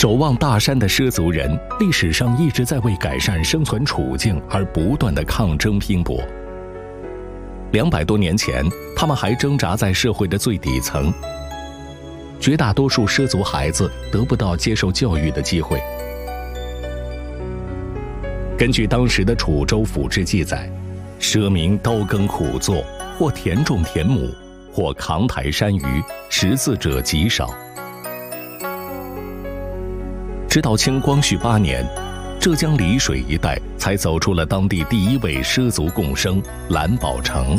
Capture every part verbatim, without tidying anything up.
守望大山的畲族人，历史上一直在为改善生存处境而不断的抗争拼搏。两百多年前，他们还挣扎在社会的最底层。绝大多数畲族孩子得不到接受教育的机会。根据当时的楚州府志记载，畲民刀耕苦作，或田种田亩，或扛抬山鱼，识字者极少。直到清光绪八年，浙江丽水一带才走出了当地第一位畲族共生蓝宝成。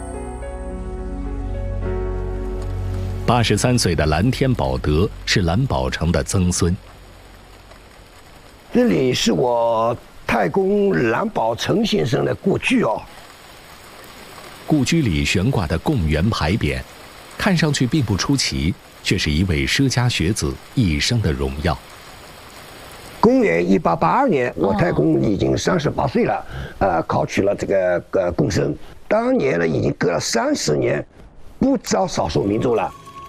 八十三岁的蓝天宝德是蓝宝成的曾孙。 这里是我太公蓝宝成先生的故居哦。 故居里悬挂的贡元牌匾，看上去并不出奇，却是一位畲家学子一生的荣耀。 公元一八八二年，我太公已经三十八岁了，呃，考取了这个呃贡生。当年呢，已经隔了三十年，不招少数民族了。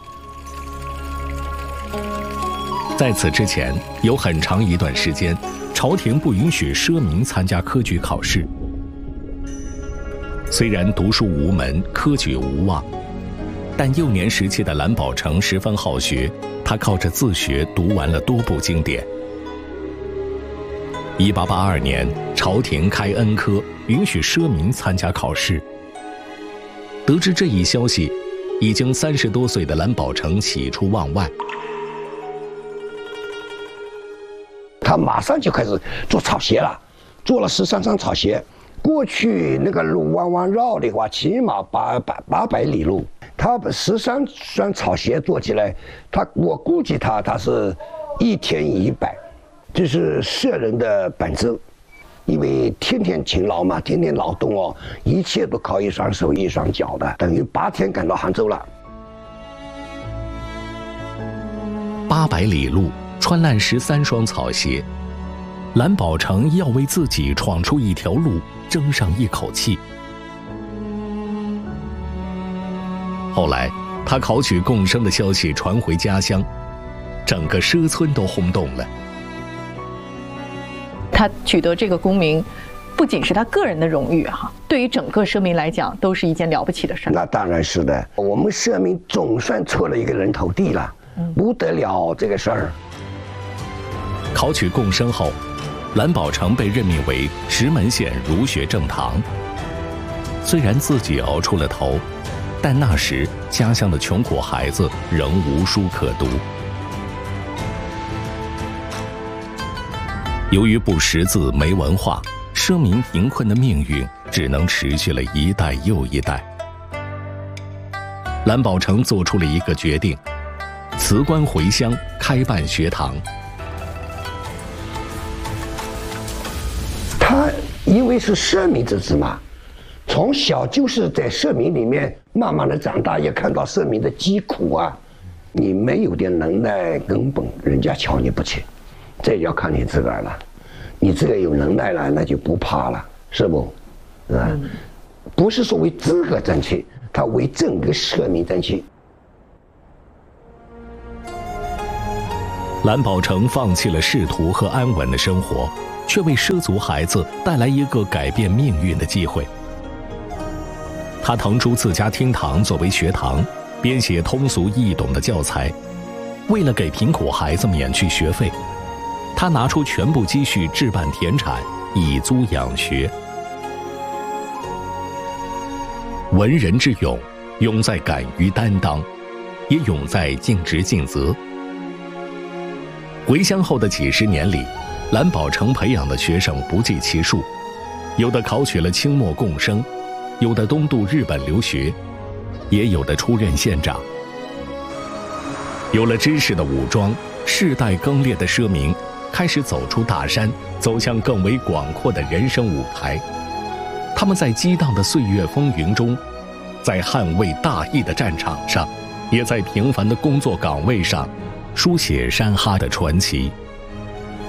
在此之前，有很长一段时间，朝廷不允许畲民参加科举考试。虽然读书无门，科举无望，但幼年时期的蓝宝成十分好学，他靠着自学读完了多部经典。一八八二年，朝廷开恩科，允许畲民参加考试。得知这一消息，已经三十多岁的蓝宝成喜出望外。 他马上就开始做草鞋了，做了十三双草鞋。过去那个路弯弯绕的话，起码八百八百里路。他把十三双草鞋做起来，他我估计他他是一天一百。这是畲人的本质，因为天天勤劳嘛，天天劳动哦，一切都靠一双手一双脚的，等于八天赶到杭州了。 八百里路，穿烂十三双草鞋，蓝宝成要为自己闯出一条路，争上一口气。后来，他考取贡生的消息传回家乡，整个畲村都轰动了。 他取得这个功名，不仅是他个人的荣誉哈，对于整个畲民来讲，都是一件了不起的事。 那当然是的，我们畲民总算出了一个人头地了，嗯、不得了这个事儿。 考取贡生后，蓝宝成被任命为石门县儒学正堂。虽然自己熬出了头，但那时家乡的穷苦孩子仍无书可读。由于不识字、没文化，畲民贫困的命运只能持续了一代又一代。蓝宝成做出了一个决定，辞官回乡，开办学堂。 他因为是畲民之子嘛，从小就是在畲民里面慢慢的长大，也看到畲民的疾苦啊。你没有点能耐，根本人家瞧你不起。这要看你自个儿了，你自个儿有能耐了，那就不怕了，是不？是吧？嗯、不是说为自个争气，他为整个畲民争气。 蓝宝成放弃了仕途和安稳的生活，却为畲族孩子带来一个改变命运的机会。他腾出自家厅堂作为学堂，编写通俗易懂的教材。为了给贫苦孩子免去学费，他拿出全部积蓄置办田产，以租养学。文人之勇，勇在敢于担当，也勇在尽职尽责。回乡后的几十年里，蓝宝成培养的学生不计其数，有的考取了清末贡生，有的东渡日本留学，也有的出任县长。有了知识的武装，世代更迭的畲民开始走出大山，走向更为广阔的人生舞台。他们在激荡的岁月风云中，在捍卫大义的战场上，也在平凡的工作岗位上，书写山哈的传奇。